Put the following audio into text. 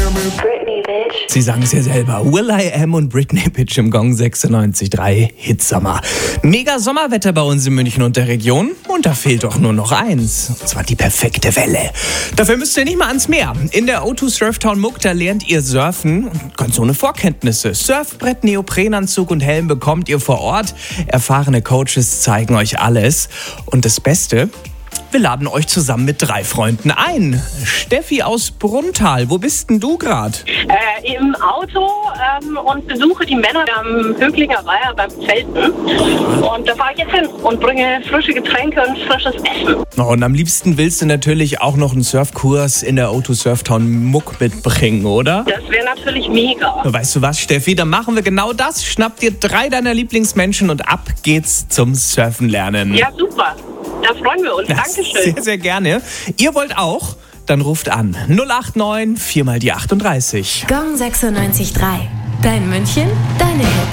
Britney, bitch. Sie sagen es ja selber. will.i.am und Britney Bitch im Gong 96.3 Hitsommer. Mega Sommerwetter bei uns in München und der Region. Und da fehlt doch nur noch eins. Und zwar die perfekte Welle. Dafür müsst ihr nicht mal ans Meer. In der O2 Surftown Muck, da lernt ihr surfen. Ganz ohne Vorkenntnisse. Surfbrett, Neoprenanzug und Helm bekommt ihr vor Ort. Erfahrene Coaches zeigen euch alles. Und das Beste: wir laden euch zusammen mit 3 Freunden ein. Steffi aus Brunntal, wo bist denn du gerade? Im Auto und besuche die Männer am Höglinger Weiher beim Zelten. Und da fahre ich jetzt hin und bringe frische Getränke und frisches Essen. Und am liebsten willst du natürlich auch noch einen Surfkurs in der O2 Surftown Muck mitbringen, oder? Das wäre natürlich mega. Weißt du was, Steffi, dann machen wir genau das. Schnapp dir 3 deiner Lieblingsmenschen und ab geht's zum Surfen lernen. Ja, super. Da freuen wir uns. Dankeschön. Sehr, sehr gerne. Ihr wollt auch? Dann ruft an 089 4 mal die 38. Gong 96.3. Dein München, deine Hits.